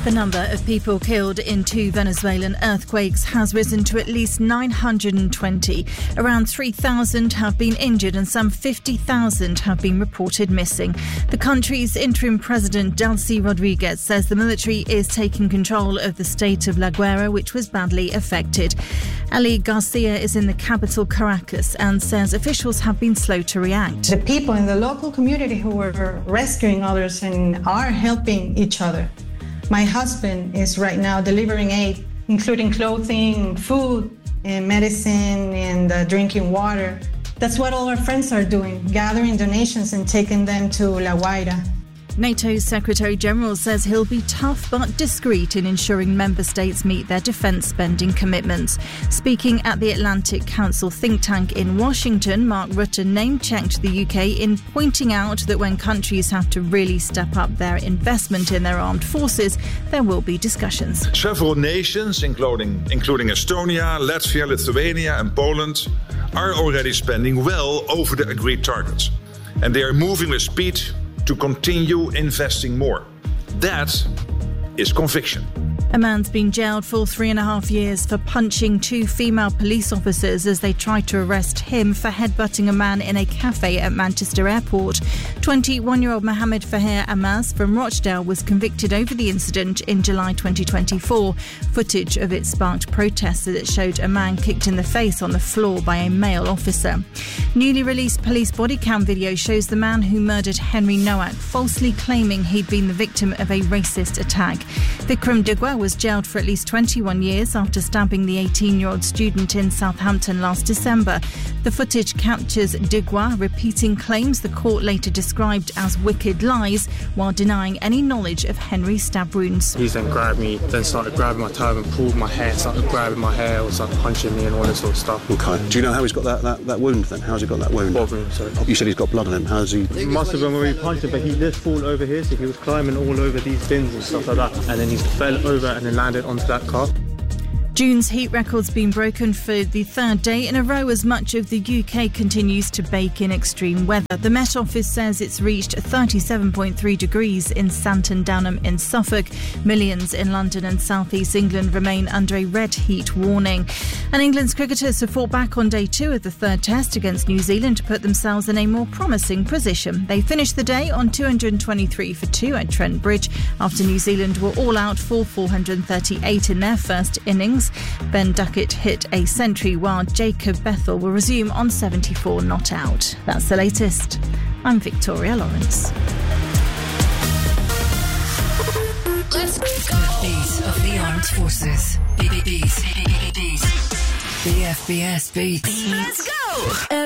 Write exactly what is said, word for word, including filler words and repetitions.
The number of people killed in two Venezuelan earthquakes has risen to at least nine hundred twenty. Around three thousand have been injured and some fifty thousand have been reported missing. The country's interim president, Delcy Rodriguez, says the military is taking control of the state of La Guaira, which was badly affected. Ali Garcia is in the capital, Caracas, and says officials have been slow to react. The people in the local community who were rescuing others and are helping each other. My husband is right now delivering aid, including clothing, food, and medicine, and uh, drinking water. That's what all our friends are doing, gathering donations and taking them to La Guaira. NATO's Secretary-General says he'll be tough but discreet in ensuring member states meet their defence spending commitments. Speaking at the Atlantic Council think tank in Washington, Mark Rutte name-checked the U K in pointing out that when countries have to really step up their investment in their armed forces, there will be discussions. Several nations, including, including Estonia, Latvia, Lithuania and Poland, are already spending well over the agreed targets. And they are moving with speed to continue investing more. That is conviction. A man's been jailed for three and a half years for punching two female police officers as they tried to arrest him for headbutting a man in a cafe at Manchester Airport. twenty-one-year-old Mohammed Fahir Amaz from Rochdale was convicted over the incident in July twenty twenty-four. Footage of it sparked protests as it showed a man kicked in the face on the floor by a male officer. Newly released police body cam video shows the man who murdered Henry Nowak falsely claiming he'd been the victim of a racist attack. Vikram Digwa was jailed for at least twenty-one years after stabbing the eighteen-year-old student in Southampton last December. The footage captures Digwa repeating claims the court later described as wicked lies while denying any knowledge of Henry's stab wounds. He then grabbed me, then started grabbing my turban, pulled my hair, started grabbing my hair, was like punching me and all this sort of stuff. Okay. Do you know how he's got that, that, that wound then? How's he got that wound? Bob wound, sorry. You said he's got blood on him. How's he? It must have been where he punched him, but he did fall over here, so he was climbing all over these bins and stuff like that. And then he fell over and then landed onto that car. June's heat record's been broken for the third day in a row as much of the U K continues to bake in extreme weather. The Met Office says it's reached thirty-seven point three degrees in Santon Downham in Suffolk. Millions in London and South East England remain under a red heat warning. And England's cricketers have fought back on day two of the third test against New Zealand to put themselves in a more promising position. They finished the day on two hundred twenty-three for two at Trent Bridge after New Zealand were all out for four hundred thirty-eight in their first innings. Ben Duckett hit a century while Jacob Bethel will resume on seventy-four not out. That's the latest. I'm Victoria Lawrence. Let's go. Beat of the Armed Forces. Beat. Beat. Beat. The F B S beats. Let's go.